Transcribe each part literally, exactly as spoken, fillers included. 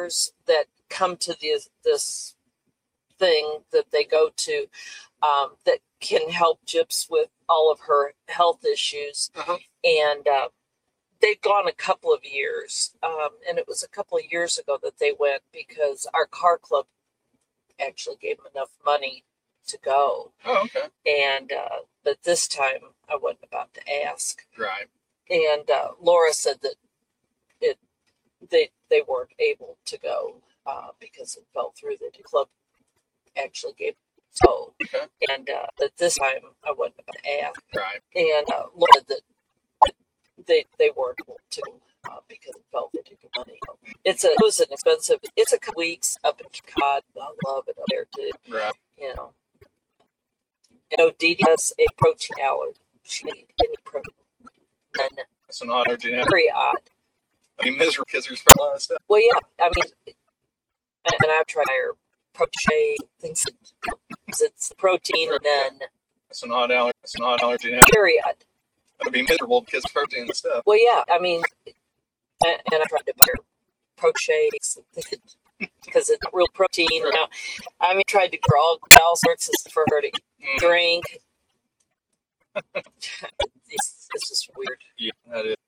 members that come to this, this thing that they go to um, that can help Gyps with all of her health issues. Uh-huh. And uh, they'd gone a couple of years. Um, and it was a couple of years ago that they went because our car club actually gave them enough money to go. Oh, okay. And, uh, but this time I wasn't about to ask. Right. And uh, Laura said that it they they weren't able to go uh, because it fell through. The club actually gave so. Okay. And uh, but this time I wasn't about to ask. Right. And uh, Laura said that they they weren't able to uh, because it fell through the money. It's a it was an expensive. It's a couple weeks up in God. I love it up there too. Right. You know. You know, Dee Dee has a protein allergy. She didn't eat any protein. None. That's an odd allergy now. Very odd. I mean, miserable because there's a lot of stuff. Well, yeah, I mean, and, and I've tried her protein things. It's protein and then That's an odd allergy. That's an odd allergy now. very odd. I'd be miserable because of protein and stuff. Well, yeah, I mean, and, and I tried to buy her protein because it's real protein. You know, I mean, tried to grow all, all sorts of stuff for her to Mm. drink. it's, it's just weird. Yeah, that is.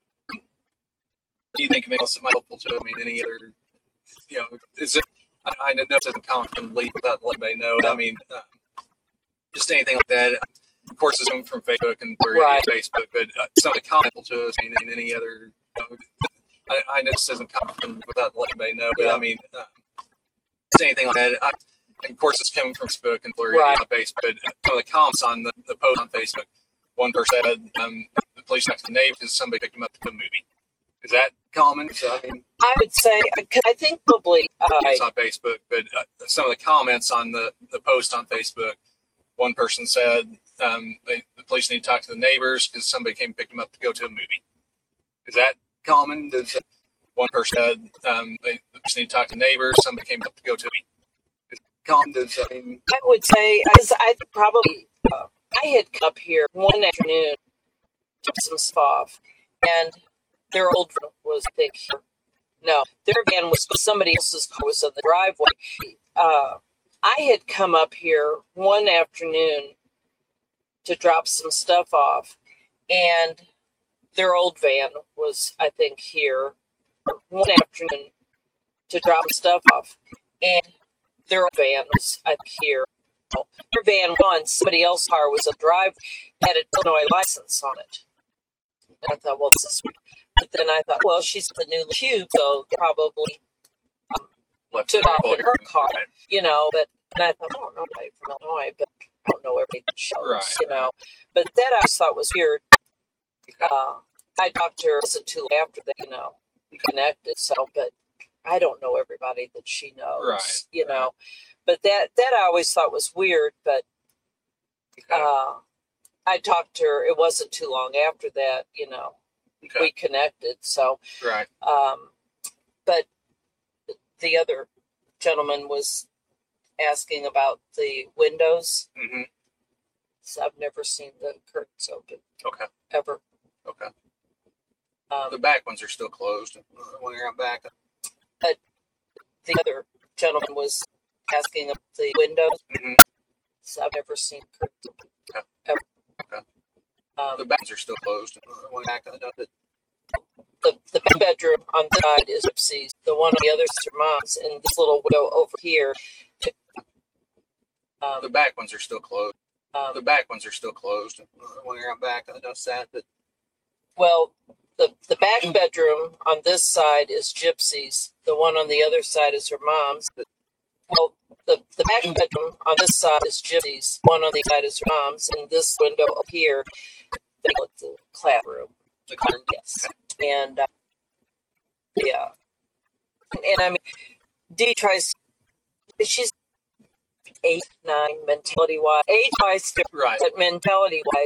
Do you think of anything else that might be helpful to? I mean, any other, you know, is it, I, I know it doesn't come from leave without letting anybody know. I mean, uh, just anything like that. Of course, it's coming from Facebook and through Right. Facebook, but uh, something comment to us. I mean, and any other, you know, I, I know this doesn't come from without letting anybody know, but Yeah. I mean, uh, just anything like that. I, and of course, it's coming from Facebook and through Right. Facebook, but some of the comments on the, the post on Facebook, one person said, um, the police next to the neighbor because somebody picked him up to the movie. Is that common? So, I mean, I would say, I think probably, uh, it's on Facebook, but uh, some of the comments on the, the post on Facebook, one person said, um, they, the police need to talk to the neighbors because somebody came and picked them up to go to a movie. Is that common? Does one person said, um, they, the police need to talk to the neighbors, somebody came up to go to a movie. Is that common? Does, I mean, I would say, because I probably, uh, I had come up here one afternoon, took some stuff off, and their old van was big. No, their van was somebody else's car was in the driveway. Uh, I had come up here one afternoon to drop some stuff off, and their old van was, I think, here one afternoon to drop stuff off, and their old van was, I think, here. Their van one, somebody else's car was a drive, had an Illinois license on it. And I thought, well, this is weird. But then I thought, well, she's the new cube, so probably um, left took off in her car, Right. you know. But and I thought, I don't know anybody from Illinois, but I don't know everybody that shows, Right. you know. But that I just thought was weird. Uh, I talked to her wasn't too long after they, you know, connected. So, but I don't know everybody that she knows, Right. you know. But that that I always thought was weird. But Okay. uh, I talked to her. It wasn't too long after that, you know. Okay. We connected. So, Right. um, but the other gentleman was asking about the windows. Mm-hmm. So I've never seen the curtains open Okay. ever. Okay. Um, The back ones are still closed. When you're out back. the other gentleman was asking about the windows. Mm-hmm. So I've never seen curtains open Okay. ever. Okay. Um, The back ones are still closed. When back. the, the bedroom on the side is Gypsy's. The one on the other is her mom's, and this little window over here. Um, The back ones are still closed. um, The back ones are still closed. When you're out back, I noticed that. But Well, the the back bedroom on this side is Gypsy's. The one on the other side is her mom's. Well, the, the back bedroom on this side is Gypsy's. One on the side is her mom's, and this window up here, they call it the classroom. the car. Yes, and uh, yeah, and, and I mean, Dee tries. She's eight, nine mentality wise, age wise, Right. but mentality wise.